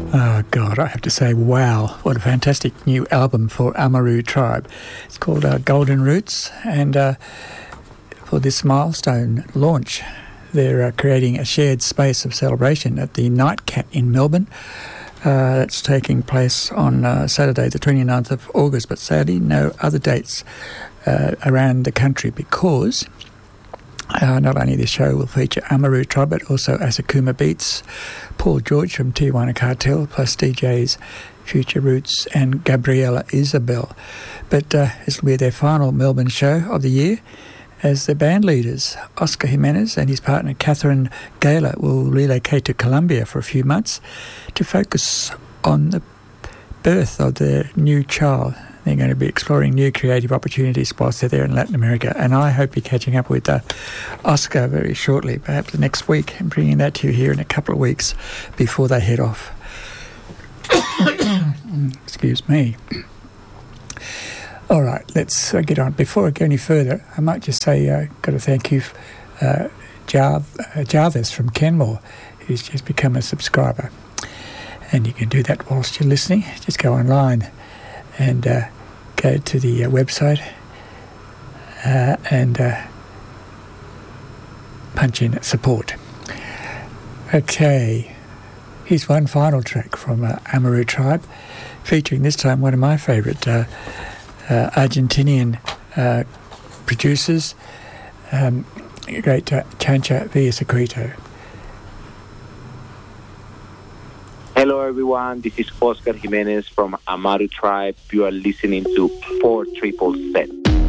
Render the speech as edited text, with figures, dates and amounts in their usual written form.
Oh, God, I have to say, wow, what a fantastic new album for Amaru Tribe. It's called Golden Roots, and for this milestone launch, they're creating a shared space of celebration at the Nightcat in Melbourne. That's taking place on Saturday, the 29th of August, but sadly no other dates around the country because not only this show will feature Amaru Tribe, but also Asakuma Beats, Paul George from Tijuana Cartel, plus DJs Future Roots and Gabriella Isabel. But this will be their final Melbourne show of the year, as the band leaders, Oscar Jimenez and his partner Catherine Gayler, will relocate to Colombia for a few months to focus on the birth of their new child. They're going to be exploring new creative opportunities whilst they're there in Latin America. And I hope you're catching up with Oscar very shortly, perhaps next week, and bringing that to you here in a couple of weeks before they head off. Excuse me. All right, let's get on. Before I go any further, I might just say got to thank you, Jarvis from Kenmore, who's just become a subscriber. And you can do that whilst you're listening. Just go online and go to the website and punch in support. Okay, here's one final track from Amaru Tribe, featuring this time one of my favourite Argentinian producers, great Chancha Villacircuito. Hello everyone, this is Oscar Jimenez from Amaru Tribe. You are listening to 4 Triple Set.